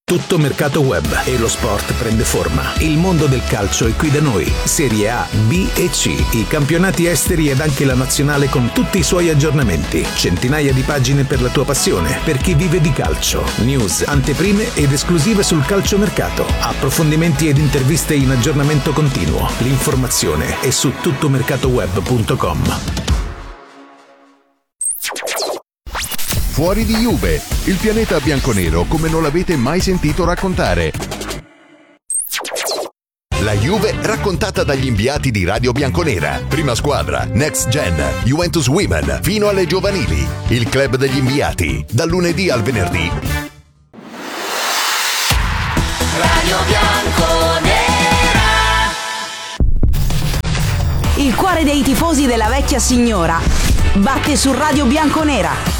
Tutto mercato web e lo sport prende forma. Il mondo del calcio è qui da noi. Serie A, B e C, i campionati esteri ed anche la nazionale con tutti i suoi aggiornamenti. Centinaia di pagine per la tua passione, per chi vive di calcio. News, anteprime ed esclusive sul calciomercato. Approfondimenti ed interviste in aggiornamento continuo. L'informazione è su tuttomercatoweb.com. Fuori di Juve, il pianeta bianconero come non l'avete mai sentito raccontare. La Juve raccontata dagli inviati di Radio Bianconera. Prima squadra, Next Gen, Juventus Women, fino alle giovanili. Il club degli inviati, dal lunedì al venerdì. Radio Bianconera. Il cuore dei tifosi della vecchia signora batte su Radio Bianconera.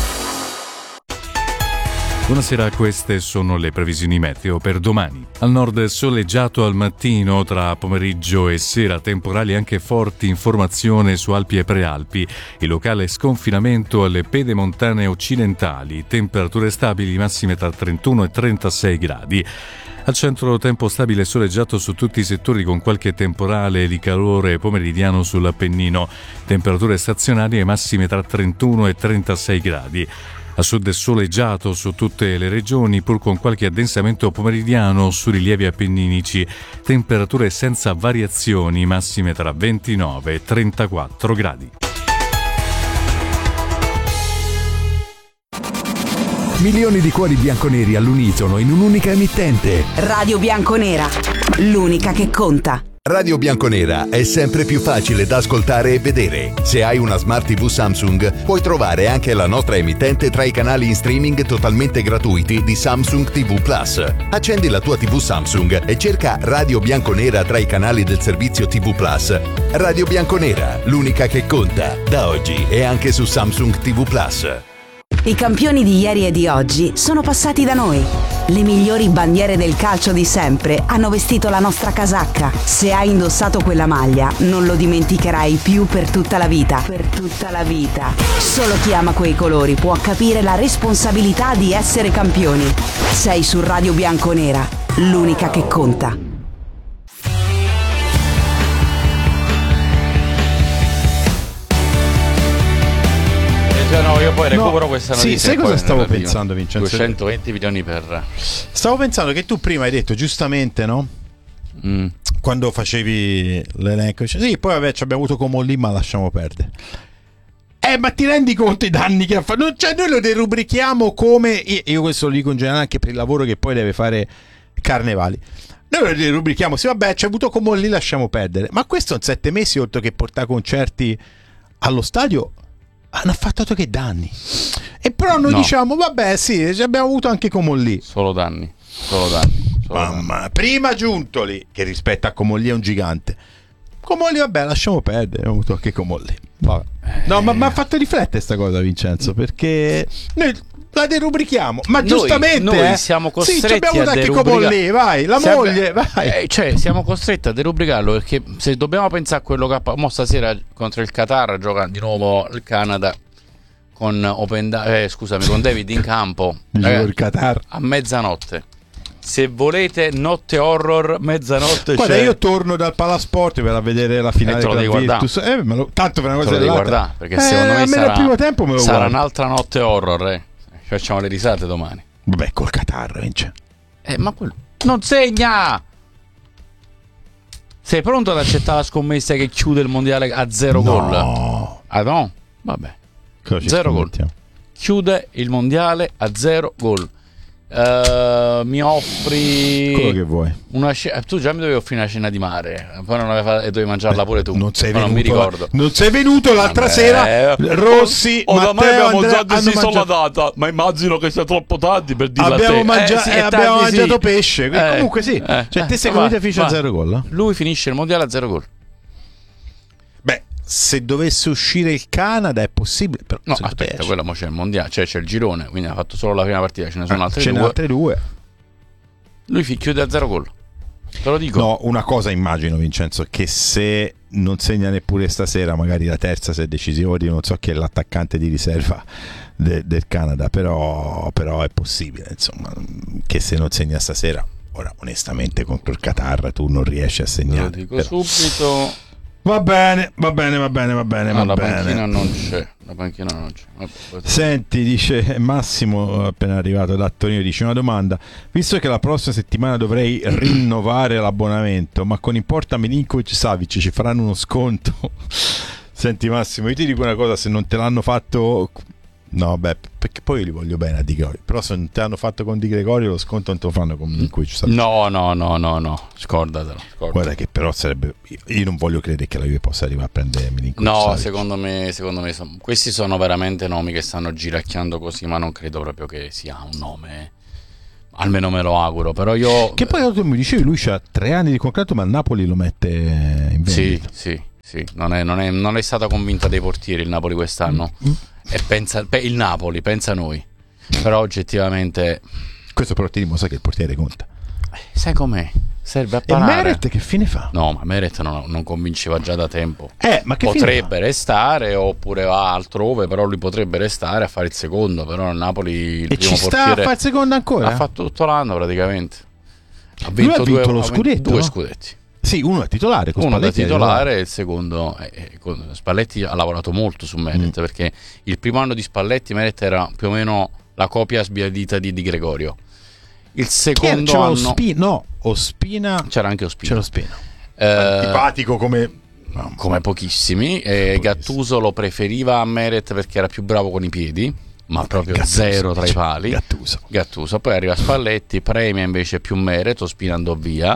Buonasera, queste sono le previsioni meteo per domani. Al nord soleggiato al mattino, tra pomeriggio e sera temporali anche forti in formazione su Alpi e Prealpi e locale sconfinamento alle pedemontane occidentali, temperature stabili massime tra 31 e 36 gradi. Al centro tempo stabile e soleggiato su tutti i settori con qualche temporale di calore pomeridiano sull'Appennino, temperature stazionarie massime tra 31 e 36 gradi. A sud è soleggiato su tutte le regioni, pur con qualche addensamento pomeridiano su rilievi appenninici. Temperature senza variazioni, massime tra 29 e 34 gradi. Milioni di cuori bianconeri all'unisono in un'unica emittente. Radio Bianconera, l'unica che conta. Radio Bianconera è sempre più facile da ascoltare e vedere. Se hai una Smart TV Samsung, puoi trovare anche la nostra emittente tra i canali in streaming totalmente gratuiti di Samsung TV Plus. Accendi la tua TV Samsung e cerca Radio Bianconera tra i canali del servizio TV Plus. Radio Bianconera, l'unica che conta. Da oggi è anche su Samsung TV Plus. I campioni di ieri e di oggi sono passati da noi. Le migliori bandiere del calcio di sempre hanno vestito la nostra casacca. Se hai indossato quella maglia, non lo dimenticherai più per tutta la vita. Per tutta la vita. Solo chi ama quei colori può capire la responsabilità di essere campioni. Sei su Radio Bianconera, l'unica che conta. No, io poi recupero questa notizia. Sì, sai cosa stavo pensando, Vincenzo? 220 milioni per... Stavo pensando che tu prima hai detto giustamente, no? Quando facevi l'elenco, sì, poi vabbè, ci abbiamo avuto Comolli, ma lasciamo perdere. Ma ti rendi conto i danni che ha fatto? Cioè, noi lo derubrichiamo come... Io questo lo dico in generale anche per il lavoro che poi deve fare Carnevali. Noi lo derubrichiamo, sì, vabbè, ci ha avuto Comolli, lasciamo perdere. Ma questo in 7 mesi, oltre che portare concerti allo stadio, hanno fatto che danni. E però noi diciamo vabbè, sì, abbiamo avuto anche Comolli. Solo danni. Mamma, prima Giuntoli, che rispetto a Comolli è un gigante. Comolli vabbè, lasciamo perdere, abbiamo avuto anche Comolli. Vabbè. No, ma ha fatto riflettere sta cosa, Vincenzo, perché noi la derubrichiamo, ma giustamente noi siamo costretti sì, abbiamo a anche Comolli, vai, la moglie, vai. Cioè siamo costretti a derubricarlo, perché se dobbiamo pensare a quello che mo stasera contro il Qatar gioca di nuovo il Canada con con David in campo il Qatar a mezzanotte. Se volete notte horror mezzanotte, guarda, io torno dal Palasport per vedere la finale con Virtus. Tanto per una cosa devi guardare, perché secondo me sarà, primo tempo me lo sarà guardo. un'altra notte horror, Facciamo le risate domani. Vabbè, col Qatar vince. Ma quello non segna. Sei pronto ad accettare la scommessa che chiude il mondiale a 0 gol? Ah no? Vabbè. 0 gol. Chiude il mondiale a 0 gol. Mi offri quello che vuoi. Tu già mi dovevi offrire una cena di mare, poi non e dovevi mangiarla pure tu. Non sei venuto, non mi ricordo. Non sei venuto l'altra sera. Rossi, da me Matteo, abbiamo già Andrea, deciso la data, ma immagino che sia troppo tardi per dirla abbiamo a te. abbiamo mangiato pesce. Comunque sì. Cioè te secondo te finisce a 0 gol? Lui finisce il mondiale a 0 gol. Beh, se dovesse uscire il Canada è possibile, però no, aspetta, quello mo c'è il mondiale, cioè c'è il girone, quindi ha fatto solo la prima partita, ce ne sono altre due. Lui chiude a 0 gol. Te lo dico. No, una cosa immagino, Vincenzo, che se non segna neppure stasera, magari la terza se è decisione, non so chi è l'attaccante di riserva del Canada, però è possibile, insomma, che se non segna stasera, ora onestamente contro il Qatar tu non riesci a segnare. Lo dico subito. Va bene. La panchina non c'è. Vabbè. Senti, dice Massimo, appena arrivato da Torino, dice una domanda: visto che la prossima settimana dovrei rinnovare l'abbonamento, ma con Importa Milinkovic Savic ci faranno uno sconto? Senti Massimo, io ti dico una cosa, se non te l'hanno fatto, no, beh, perché poi io li voglio bene a Di Gregorio, però se non te l'hanno fatto con Di Gregorio lo sconto non te lo fanno con Milinkovic Savic. No, scordatelo. Guarda che però sarebbe, io non voglio credere che la Juve possa arrivare a prendere Milinkovic No, Savic. secondo me questi sono veramente nomi che stanno giracchiando così, ma non credo proprio che sia un nome, almeno me lo auguro. Però io, che poi tu mi dicevi lui c'ha 3 anni di contratto, ma il Napoli lo mette in vendita. Sì, non è stata convinta dei portieri il Napoli quest'anno. E pensa il Napoli, pensa a noi. Però oggettivamente questo però ti dimostra che il portiere conta. Sai com'è? Serve a E parare. Meret che fine fa? No, ma Meret non convinceva già da tempo. Ma che potrebbe restare oppure va altrove, però lui potrebbe restare a fare il secondo. Però il Napoli il e primo ci sta portiere a fare il secondo ancora? ha fatto tutto l'anno praticamente. Ha Lui ha vinto lo ha scudetto, 2 no? scudetti. Sì, uno è titolare, con Uno da Spalletti titolare e il secondo Spalletti ha lavorato molto su Meret, perché il primo anno di Spalletti Meret era più o meno la copia sbiadita di Di Gregorio. Il secondo anno Ospina. c'era anche Ospina. C'era Ospina. Antipatico come pochissimi. Gattuso lo preferiva a Meret perché era più bravo con i piedi, ma proprio Gattuso, zero tra i pali. Gattuso. Poi arriva Spalletti, premia invece più Meret, Ospina andò via.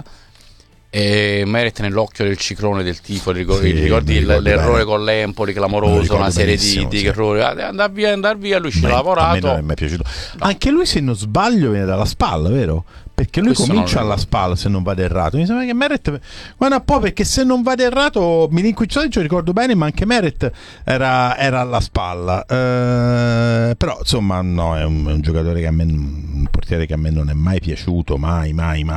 E Meret nell'occhio del ciclone del tifo, ricordi l'errore con l'Empoli clamoroso, una serie di errori, andar via, lui ci ha lavorato. A me non è mai piaciuto. No. Anche lui, se non sbaglio, viene dalla spalla, vero? Perché lui Questo comincia alla spalla, se non vado errato. Mi sembra che Meret, guarda un po', perché se non vado errato Milinkovic Savic ricordo bene, ma anche Meret era alla spalla. Però insomma no, è un giocatore che a me, un portiere che a me non è mai piaciuto, mai.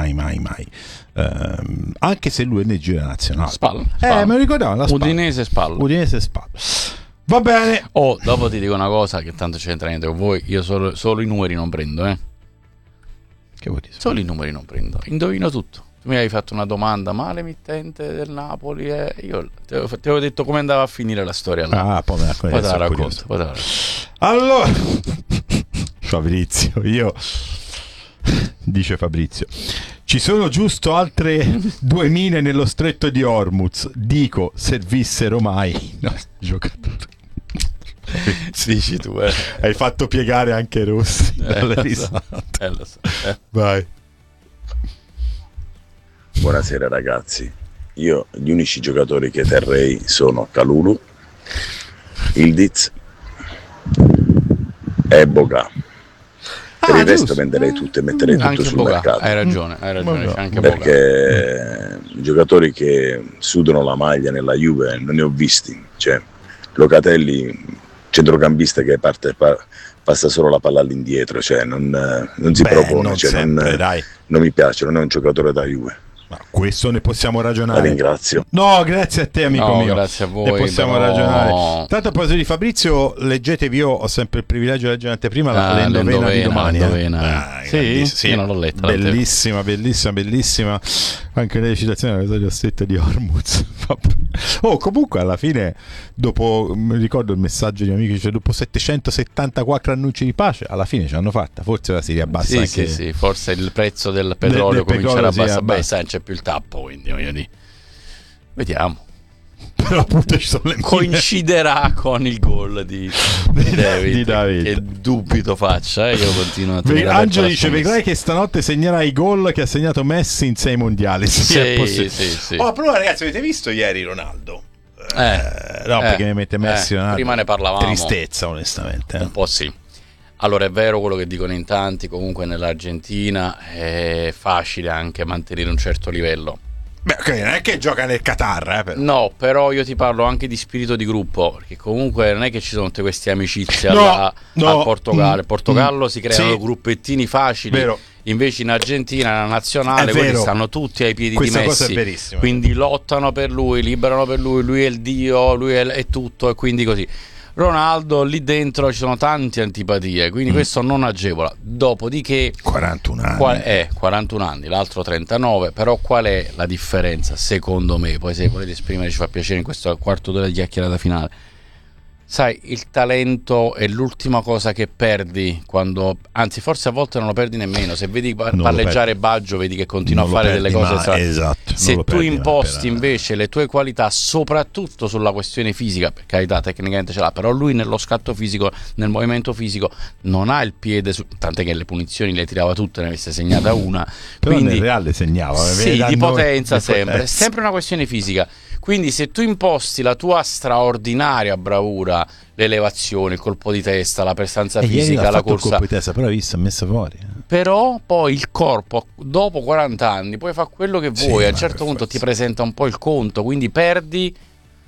Anche se lui è nel giro nazionale. Spalla. Me lo ricordavo, la spalla. Udinese spalla. Va bene. Dopo ti dico una cosa che tanto c'entra niente con voi. Io solo i numeri non prendo, Che vuoi dire? Solo i numeri non prendo. Indovino tutto. Tu mi avevi fatto una domanda, ma l'emittente del Napoli io ti avevo detto come andava a finire la storia là. Poi me la racconto. Allora Fabrizio, dice Fabrizio, ci sono giusto altre 2 mine nello stretto di Hormuz, dico, servissero mai. No, giocatori. Dici tu, Hai fatto piegare anche Rossi dalle risate. Lo so. Vai. Buonasera ragazzi, io gli unici giocatori che terrei sono Kalulu, Ildiz e Boga. Per il resto venderei tutto e metterei tutto anche sul Boga. mercato. Hai ragione, c'è anche perché i giocatori che sudano la maglia nella Juve non ne ho visti. Cioè, Locatelli, centrocampista che passa solo la palla all'indietro, cioè non si propone, non mi piace, non è un giocatore da Juve. Ma questo ne possiamo ragionare. La ringrazio. No, grazie a te, amico mio. Grazie a voi. Ne possiamo ragionare. Tanto a proposito di Fabrizio, leggetevi, io ho sempre il privilegio di leggere l'anteprima l'Endovena di domani. Sì, io non l'ho letta. Bellissima. Anche le citazioni della stretta di Hormuz. Comunque alla fine, dopo, mi ricordo il messaggio di amici, cioè dopo 774 annunci di pace, alla fine ci hanno fatta. Forse ora si riabbassa anche. Sì, forse il prezzo del petrolio comincerà a abbassare. C'è più il tappo, quindi voglio dire, vediamo. Però appunto ci sono le coinciderà con il gol di David, che dubito faccia, io continuo a tenere. Angelo dice: vedrai che stanotte segnerà i gol che ha segnato Messi in 6 mondiali. Sì. Però ragazzi, avete visto ieri Ronaldo? No, perché mi mette Messi Ronaldo. Prima ne parlavamo. Tristezza, onestamente. Un po' sì. Allora è vero quello che dicono in tanti, comunque nell'Argentina è facile anche mantenere un certo livello. Beh, non è che gioca nel Qatar, però. No, però io ti parlo anche di spirito di gruppo, perché comunque non è che ci sono tutte queste amicizie al Portogallo. Il Portogallo si creano gruppettini facili. Vero. Invece in Argentina, nella nazionale, quelli stanno tutti ai piedi Questa di Messi. cosa è verissima. Quindi lottano per lui, liberano per lui è il dio, è tutto, e quindi così. Ronaldo, lì dentro ci sono tante antipatie, quindi questo non agevola. Dopodiché 41 anni. 41 anni, l'altro 39, però qual è la differenza secondo me? Poi se volete esprimere ci fa piacere in questo quarto d'ora di chiacchierata finale. Sai, il talento è l'ultima cosa che perdi quando, anzi forse a volte non lo perdi nemmeno. Se vedi palleggiare Baggio, vedi che continua a fare delle cose esatto, se tu imposti invece le tue qualità, soprattutto sulla questione fisica, per carità tecnicamente ce l'ha, però lui nello scatto fisico, nel movimento fisico non ha il piede tant'è che le punizioni le tirava tutte, ne avesse segnata una, però quindi nel Reale segnava di potenza, sempre una questione fisica. Quindi se tu imposti la tua straordinaria bravura, l'elevazione, il colpo di testa, la prestanza fisica, la corsa, il colpo di testa, però hai visto, messa fuori. Però poi il corpo dopo 40 anni puoi fare quello che vuoi, a un certo punto ti presenta un po' il conto, quindi perdi